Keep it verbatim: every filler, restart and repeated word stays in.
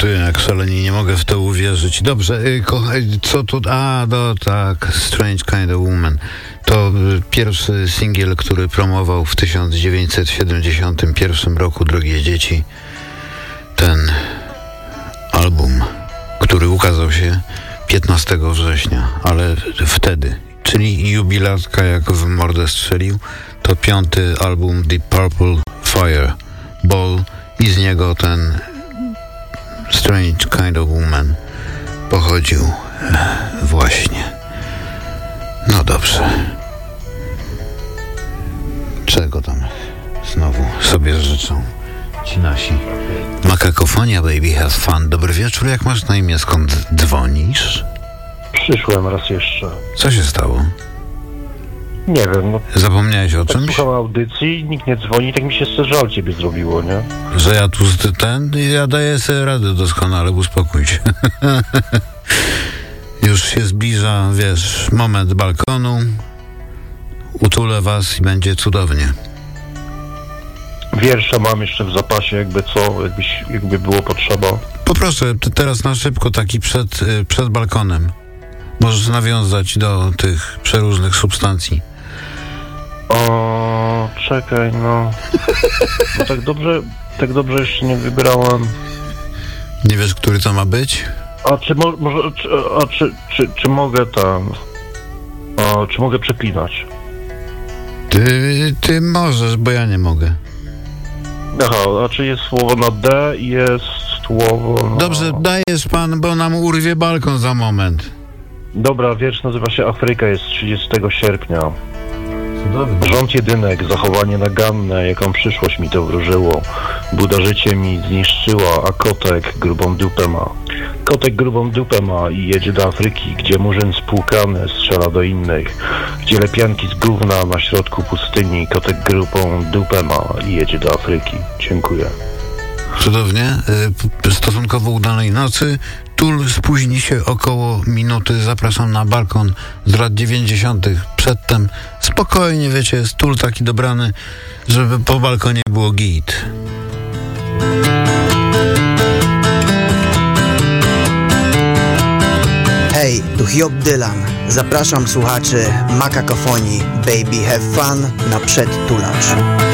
komentuję jak szaleni, nie mogę w to uwierzyć. Dobrze, y, kochaj, co tu... A, no tak, Strange Kind of Woman. To y, pierwszy singiel, który promował w tysiąc dziewięćset siedemdziesiątym pierwszym roku, drogie dzieci. Ten album, który ukazał się piętnastego września, ale wtedy, czyli jubilatka jak w mordę strzelił, to piąty album The Purple Fire Ball i z niego ten Strange Kind of Woman pochodził właśnie. No dobrze. Czego tam znowu sobie życzą ci nasi? Makakofonia, baby, have fun. Dobry wieczór, jak masz na imię? Skąd dzwonisz? Przyszłem raz jeszcze. Co się stało? Nie wiem, no. Zapomniałeś o Tak czymś? słucham audycji, nikt nie dzwoni, tak mi się żal ciebie zrobiło, nie? Że ja tu z- ten... Ja daję sobie radę doskonale, uspokój się. Już się zbliża, wiesz, moment balkonu. Utulę was i będzie cudownie. Wiersze mam jeszcze w zapasie, jakby co, jakbyś, jakby było potrzeba. Poproszę, ty teraz na szybko taki przed, y, przed balkonem. Możesz nawiązać do tych przeróżnych substancji. O, czekaj, no. No tak dobrze, tak dobrze jeszcze nie wybrałem. Nie wiesz, który to ma być? A czy mo, może, czy, a czy, czy, czy mogę tam, a, czy mogę przeklinać? Ty, ty możesz, bo ja nie mogę. Aha, a czy jest słowo na D i jest słowo na... Dobrze, dajesz pan, bo nam urwie balkon za moment. Dobra, wiersz nazywa się Afryka, jest trzydziestego sierpnia. Cudownie. Rząd jedynek, zachowanie naganne, jaką przyszłość mi to wróżyło. Buda życie mi zniszczyła, a kotek grubą dupę ma. Kotek grubą dupę ma i jedzie do Afryki, gdzie murzyn spłukany strzela do innych. Gdzie lepianki z gówna na środku pustyni, kotek grubą dupę ma i jedzie do Afryki. Dziękuję. Cudownie. Y, stosunkowo udanej nocy. Tul spóźni się około minuty. Zapraszam na balkon z lat dziewięćdziesiątych. Przedtem spokojnie, wiecie, jest Tul taki dobrany, żeby po balkonie było git. Hej, tu Hiob Dylan. Zapraszam słuchaczy Makakofonii Baby Have Fun na przedtulacz.